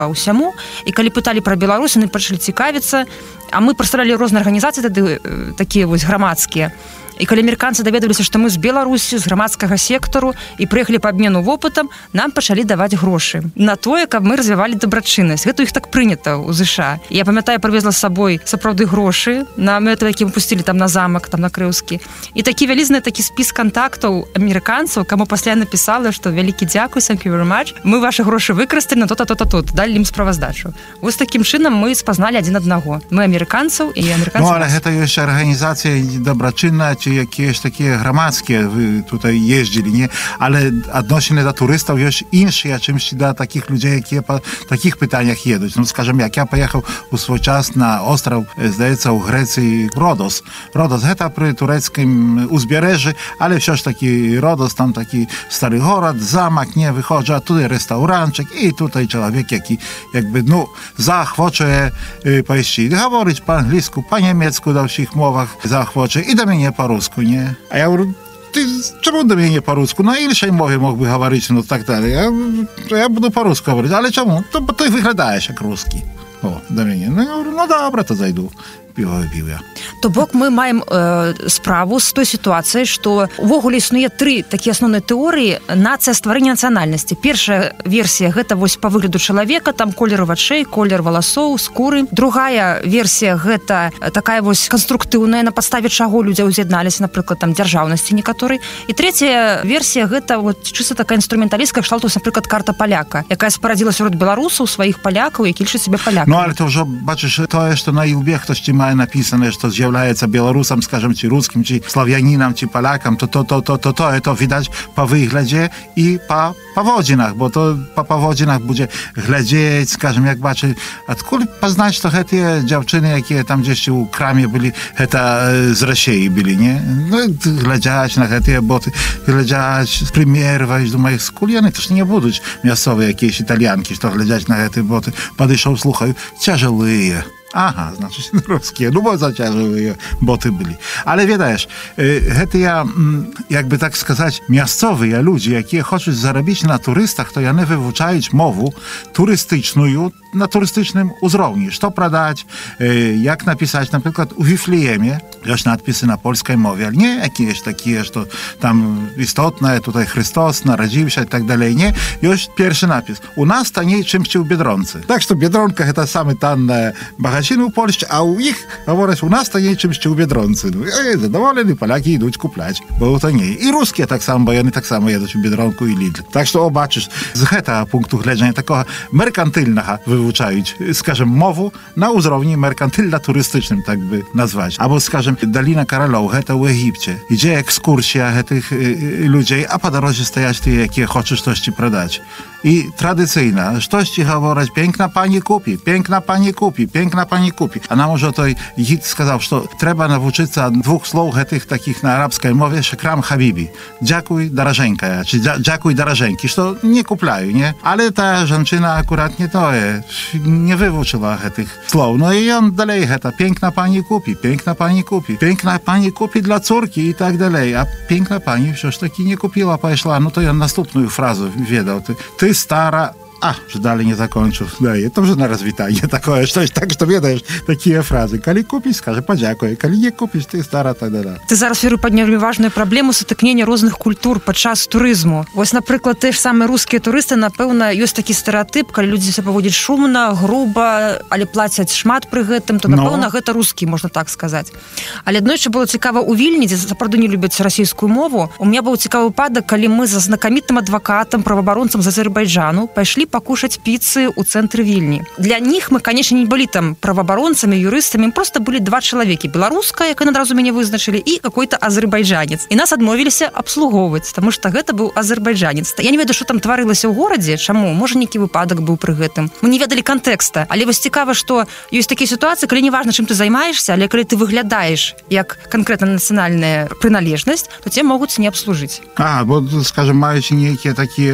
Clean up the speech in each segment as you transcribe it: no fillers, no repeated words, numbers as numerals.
ўсяму. І калі пыталі пра Беларусь, яны пачалі цікавіцца, а мы прадстаўлялі розныя арганізацыі тады такія вось грамадскія. І калі амерыканцы даведаліся, што мы з Беларусі, з грамадскага сектару і прыехалі па абмену вопытам, нам пачалі даваць грошы на тое, каб мы развівалі дабрачыннасць. Гэта ў іх так прынята ў ЗША. Я памятаю, прывезла з сабой сапраўды грошы на мэты, які мы пусцілі там на замак, там на Крыўскі. І такі вялізны такі спіс кантактаў амерыканцаў, каму пасля напісала, што вялікі дзякуй, thank you very much, мы вашы грошы выкарысталі на то-то, далі ім справаздачу. Вось такім чынам мы спазналі адзін аднаго. Мы амерыканцаў і амерыканцаў. Ну, але гэта ёсць арганізацыя дабрачынная, ці якieś takie gramadzkie wy tutaj jeździli, nie? Ale odnośnie do turystów jest inszy, czymś dla takich ludzi, jakie po takich pytaniach jedą. No, skażem, jak ja pojechał u swój czas na ostrów, zdaється, u Grecji Rodos. Rodos, to przy tureckim uzbierzeży, ale wciąż taki Rodos, tam taki stary город, zamak, nie? Wychodzi, a tutaj restauranczek i tutaj człowiek, jaki jakby, no, zachwocze pojeździ. Говорить po angielsku, po niemiecku, do wszystkich mowach zachwocze i do mnie po rusku, nie? A ja mówię, ty czemu do mnie nie po rusku? Na innej mowie mógłby говорить, no tak dalej. Ja budu po rusku говорить, ale czemu? To bo ty wyglądałeś jak ruski. O, do mnie. No ja mówię, no dobra, to zajdu. Піва выпіў я. То бок мы маем справу з той сітуацыяй, што увогуле існуе тры такія асноўныя тэорыі нацыя стварэння нацыянальнасці. Першая версія гэта вось па выгляду чалавека, там колер вачэй, колер валасоў, скуры. Другая версія гэта такая вось канструктыўная, на падставе чаго людзі ўз'ядналіся, напрыклад, там дзяржаўнасці некаторай. І трэцяя версія гэта вот чыста такая інструменталістка, кшталту, напрыклад, карта паляка, якая спарадзіла сярод беларусаў, сваіх палякаў, які лічаць сябе палякамі. Ну, але то ўжо бачыш тое, што на ілбе хтосьці мае написane, że zjawляется Białorusem, skażem, czy ruskim, czy Słowianinem, czy Polakom, to widać po wyglądzie i po powodzinach, bo to po powodzinach będzie gledzieć, skażem, jak baczy, a skąd poznać to te dziewczyny, jakie tam gdzieś u kramie byli, z Rosji byli, nie? No, gledziać na te boty, gledziać, premierować, думаю, skąd one też nie będą miejscowe jakieś Italianki, że to gledziać na te boty, podejrzą, słuchają, ciężkie. Aha, znaczy ruskie, no bo za ciężkie boty byli. Ale wiedajesz, ja, jakby tak skazać, miejscowe ludzie, jakie chcą zarobić na turystach, to ja nie wywuczają mowu turystyczną na turystycznym uzrowni. Co pradać, jak napisać, na przykład u Wiflejemie, już nadpisy na polskiej mowie, ale nie jakieś takie, że to tam istotne, tutaj Chrystus narodził się i tak dalej, nie. Już pierwszy napis. U nas taniej czymś u Biedroncy. Tak, że Biedronka to same tanne magaziny u Polski, a u nich, mówisz, u nas taniej czymś u Biedroncy. No, zadowoleni Polaki idą kuplać, bo taniej. I ruskie tak samo, bo oni tak samo jedą u Biedronku i Lidl. Tak, że obaczysz, z heta punktu gledzenia takiego merkantylnego wywuczać, skażem, mowu na uzrowni merkantylno-turystycznym, tak by nazwać. Albo skażem, Dolina Karolowa, to w Egipcie. Idzie ekskursja tych ludzi, a po drodze stajać ty, jakie chcesz coś ci prodać. I tradycyjna, coś ci mówić, piękna pani kupi, piękna pani kupi, piękna pani kupi. A nam może to Egipt сказал, że trzeba nauczyć się dwóch słów tych takich na arabskiej mowie, szekram habibi. Dziękuj, darażenka, czy dziękuj, darażenki, że to nie kuplają, nie? Ale ta żonczyna akurat nie to jest, nie wywuczyła tych słów. No i on dalej ta piękna pani kupi, piękna pani kupi, piękna pani kupi dla córki i tak dalej. A piękna pani przecież taki nie kupiła, poszła, no to ja następną frazę wiedał. Ty stara, a, że dalej nie zakończył, daje, to już na rozwitanie, takowe, coś tak, że wiedаешь, takie frazy. Kali kupisz, skaże, podziękuj, kali nie kupisz, ty stara, tak dalej. Ty zaraz, Віру, підняв важную праблему сутыкнення розных культур падчас турызму. Вось, напрыклад, те ж самыя рускія турысты, напэўна, ёсць такі стэрэатып, калі людзі себе паводзяць шумна, груба, але плацяць шмат пры гэтым, то, напэўна, гэта рускі, можна так сказаць. Але аднойчы было цікава ў Вільні, дзе сапраўды не любяць расійскую мову. У меня быў цікавы выпадак, калі мы за знакамітым адвакатам, праваабаронцам з Азербайджану пайшлі покушать пиццы у центре Вильни. Для них мы, конечно, не были там правооборонцами, юристами, просто были два человека. Белорусская, как одразу меня вызначили, и какой-то азербайджанец. И нас адмовились обслуговывать, потому что это был азербайджанец. Я не ведаю, что там творилось у городе, чаму, может, некий выпадок был при гэтым. Мы не ведали контекста. Але вось цікава, что есть такие ситуации, когда не важно, чем ты займаешься, але когда ты выглядаешь как конкретно национальная приналежность, то тебя могут не обслужить. А, bo, скажем, маючи некие такие,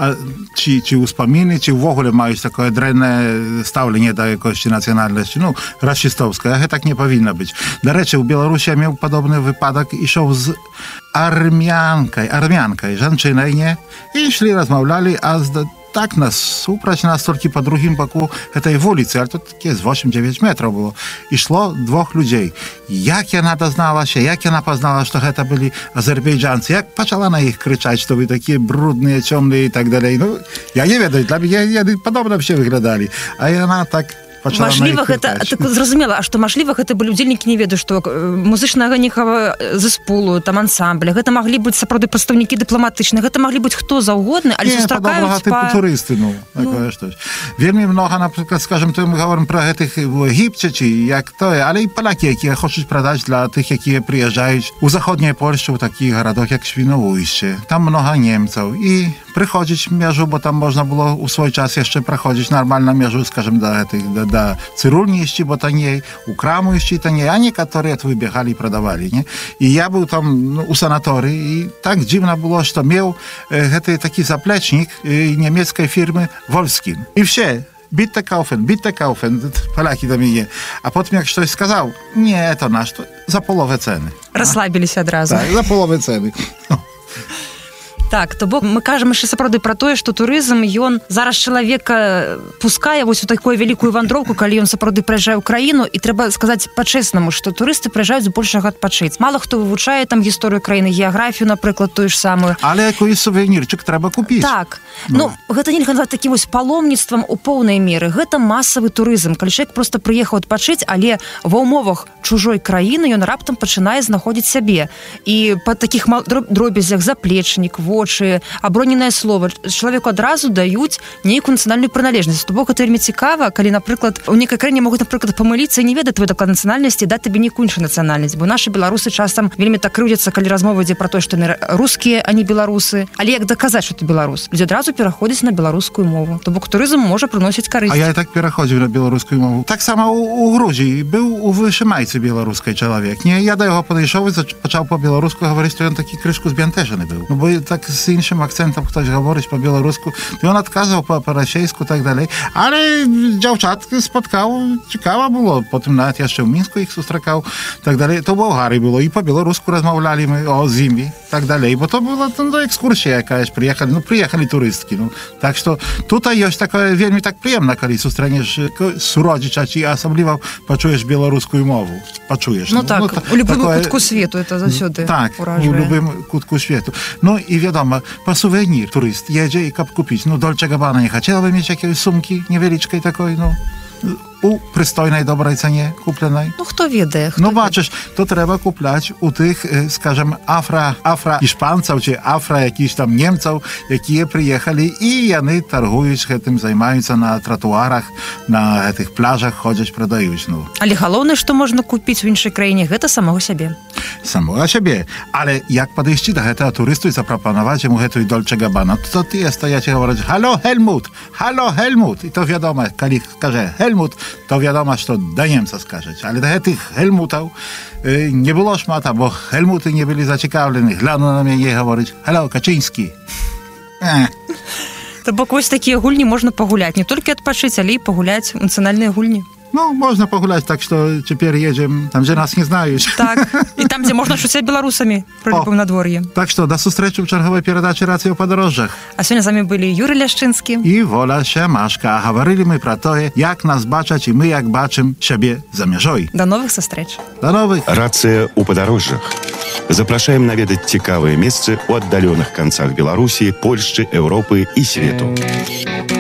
чи успомины, чи w ogóle mają takie drenne stawlenie do jakości nacjonalności, no, rasistowskie, ale tak nie powinno być. Do rzeczy, w Białorusi miał podobny wypadek i szedł z armianką, żonczyną, nie? I szli, rozmawiali, a tak nasupраць нас толькі па другім баку гэтай вуліцы, але тут такі з 8-9 метраў было. Ішло двух людзей. Як яна дазналася, як яна пазнала, што гэта былі азербайджанцы, як пачала на іх крычаць, што вы такія брудныя, цёмныя і так далей. Ну, я не ведаю, для мяне яны падобна все выглядалі. А яна так Мажліва гэта, так зразумела, а што мажліва гэта былі удзельнікі, не ведаю, што музычнага нейкага зэспулу, там ансамбля, гэта маглі быць сапраўды прадстаўнікі дыпламатычныя, гэта маглі быць хто заўгодны, але сустракаюць па... турысты, ну, такое штось. Вельмі многа, напрыклад, скажем, то мы говорим про гэтых в Егіпце, ці як тое, але і палякі, якія хочуць прадаць для тых, якія прыязджаюць у заходняй Польшчы, у такіх гарадах, як Świnoujście. Там многа немцаў. І прыходзіць мяжу, бо там можна было у свой час яшчэ праходзіць нармальна мяжу, скажем, да гэтых, да цырульні ісці, бо танней, у краму ісці танней, а некаторыя выбегалі і прадавалі, не? І я быў там у санаторыі, і так дзіўна было, што меў гэты такі заплечнік нямецкай фірмы Wolfskin. І все, bitte kaufen, Поляки до мяне. А потым як штось сказаў, не, это наш, за половę цены. Расслабіліся адразу. Так, за половę цены. Так, то бок мы кажам яшчэ сапраўды пра тое, што турызм, ён зараз чалавека пускае вось у такую вялікую вандроўку, калі ён сапраўды прыязджае ў краіну, і трэба сказаць па-чэснаму, што турысты прыязджаюць збольшага адпачыць. Мала хто вывучае там гісторыю краіны, геаграфію, напрыклад, тую ж самую. Але якийсь сувенірчык трэба купіць. Так. Ну, гэта нельга назваць такім вось паломніцтвам у поўнай меры. Гэта масавы турызм, калі чалавек проста прыехаў адпачыць, але ва ўмовах чужой краіны ён раптам пачынае знаходзіць сябе. І па такіх дробязях заплечнік, вочы, аброненае слова чалавеку адразу даюць нейкую нацыянальную прыналежнасць. То бок гэта вельмі цікава, калі, напрыклад, у нейкай краіне могуць, напрыклад, памыліцца і не ведаць твой даклад нацыянальнасці, даць табе нейкую іншую нацыянальнасць. Бо нашы беларусы часам вельмі так крыўдзяцца, калі размова ідзе пра тое, што яны рускія, а не беларусы. Але як даказаць, што ты беларус? Людзі адразу пераходзяць на беларускую мову. То бок турызм можа прыносіць карысць. А я і так пераходзіў на беларускую мову. Так сама у Грузіі быў у вышымайцы беларускай чалавек. Не, я да яго падышоў і пачаў па-беларуску гаварыць, што ён такі крышку збянтэжаны быў. Ну, бо так з іншым акцентам хтось говорить по-білоруську, то він відказував по-російську і так далі. Але дівчат споткав, цікаво було. Потім навіть я ще в Мінську їх зустрікав, так далі. То в Болгарії було, і по-білоруську розмовляли ми о зимі, так далі. Бо то була екскурсія якась, приїхали туристки. Так що тут є таке вельми так приємно, коли зустрінеш суродича, чи особливо почуєш білоруську мову. Почуєш. Ну так, у любому кутку світу це завсюди уражує. Так, у любому кутку світу. Ну і відомо, по сувенір турист jedzie i kap kupić. No Dolce Gabbana nie chciałaby mieć jakiejś sumki niewielkiej takiej, no u przystojnej, dobrej cenie kupionej. No kto wie. No baczysz, to trzeba kuplać u tych, skażem, afra-hiszpanców, czy jakichś tam Niemców, jakie przyjechali i oni targują się tym, zajmują się na trotuarach, na tych plażach, chodzić, prodają. No. Ale główne, co można kupić w innej krainie, to samego siebie. Samego siebie. Ale jak podejść do tego turystu i zaproponować mu to Dolce Gabbana, to ty jest, to ja ci mówię, halo Helmut. I to wiadomo, kiedy każe Helmut, to wiadomo, że to do Niemca skażeć. Ale do tych Helmutów nie było szmata, bo Helmuty nie byli zaciekawieni. Глянув на mnie i говорить, halo, Kaczyński. То бок вось такія гульні можна пагуляць, не толькі адпачыць, але і пагуляць у нацыянальныя гульні. No, można pogulać, tak, że teraz jedziemy tam, gdzie nas nie znają. Tak, i tam, gdzie można czuć się Białorusami przy любым надвор'і. Tak, że do zустрічі w czerwowej передачі «Racja o podróżach». A сегодня z nami byli Юрий Ляшчынскі i Wola Siemaszka. Говорили мы про то, jak nas бачать, i my jak бачим siebie za межой. До новых сустрэч. До новых. «Рацыя у падарожжах». Запрашаем наведаць цікавыя месцы ў аддаленых канцах Беларусі, Польшчы, Еўропы і свету.